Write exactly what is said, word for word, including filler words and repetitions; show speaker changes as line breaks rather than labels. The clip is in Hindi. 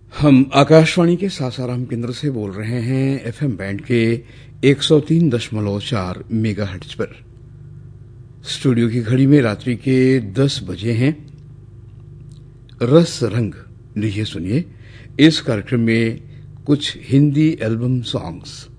हम आकाशवाणी के सासाराम केंद्र से बोल रहे हैं एफएम बैंड के एक सौ तीन दशमलव चार मेगाहर्ट्ज पर। स्टूडियो की घड़ी में रात्रि के दस बजे हैं। रस रंग लीजिए सुनिए इस कार्यक्रम में कुछ हिंदी एल्बम सॉन्ग्स।